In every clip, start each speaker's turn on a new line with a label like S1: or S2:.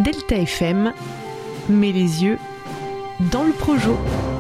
S1: Delta FM met les yeux dans le projo.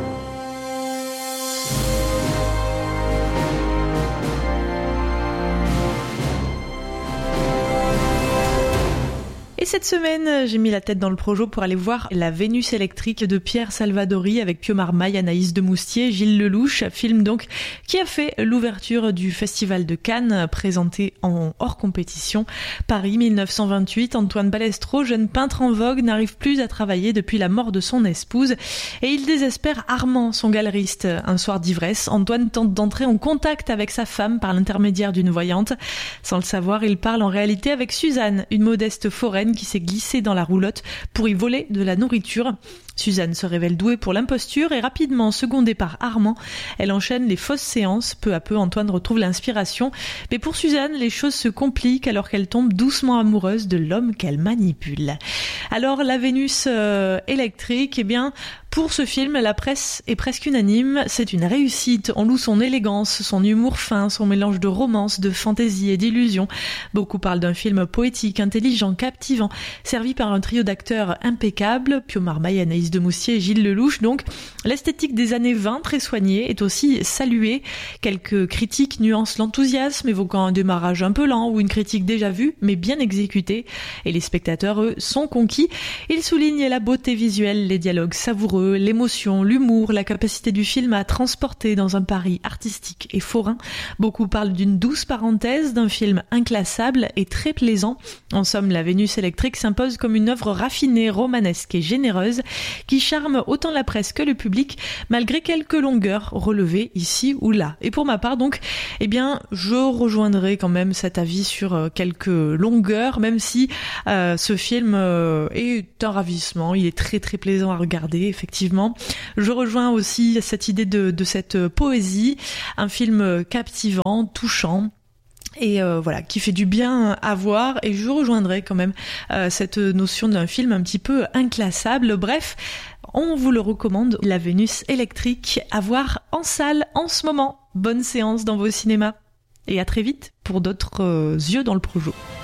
S1: Et cette semaine, j'ai mis la tête dans le projo pour aller voir La Vénus électrique de Pierre Salvadori avec Pio Marmaille, Anaïs de Moustier, Gilles Lelouch, film donc qui a fait l'ouverture du Festival de Cannes, présenté en hors compétition. Paris 1928, Antoine Balestro, jeune peintre en vogue, n'arrive plus à travailler depuis la mort de son épouse et il désespère Armand, son galeriste. Un soir d'ivresse, Antoine tente d'entrer en contact avec sa femme par l'intermédiaire d'une voyante. Sans le savoir, il parle en réalité avec Suzanne, une modeste foraine qui s'est glissée dans la roulotte pour y voler de la nourriture. Suzanne se révèle douée pour l'imposture et rapidement secondée par Armand, elle enchaîne les fausses séances. Peu à peu, Antoine retrouve l'inspiration. Mais pour Suzanne, les choses se compliquent alors qu'elle tombe doucement amoureuse de l'homme qu'elle manipule. Alors, La Vénus électrique, eh bien, pour ce film, la presse est presque unanime. C'est une réussite. On loue son élégance, son humour fin, son mélange de romance, de fantaisie et d'illusion. Beaucoup parlent d'un film poétique, intelligent, captivant, servi par un trio d'acteurs impeccables. Pio Marmaille, Anaïs de Moustier et Gilles Lelouch. Donc, l'esthétique des années 20, très soignée, est aussi saluée. Quelques critiques nuancent l'enthousiasme, évoquant un démarrage un peu lent ou une critique déjà vue, mais bien exécutée. Et les spectateurs, eux, sont conquis. Ils soulignent la beauté visuelle, les dialogues savoureux, l'émotion, l'humour, la capacité du film à transporter dans un Paris artistique et forain. Beaucoup parlent d'une douce parenthèse, d'un film inclassable et très plaisant. En somme, La Vénus électrique s'impose comme une œuvre raffinée, romanesque et généreuse qui charme autant la presse que le public, malgré quelques longueurs relevées ici ou là. Et pour ma part, donc, eh bien, je rejoindrai quand même cet avis sur quelques longueurs, même si ce film est un ravissement, il est très très plaisant à regarder, effectivement. Je rejoins aussi cette idée de cette poésie, un film captivant, touchant, et voilà, qui fait du bien à voir. Et je rejoindrai quand même cette notion d'un film un petit peu inclassable. Bref, on vous le recommande, La Vénus électrique, à voir en salle en ce moment. Bonne séance dans vos cinémas et à très vite pour d'autres yeux dans le projo.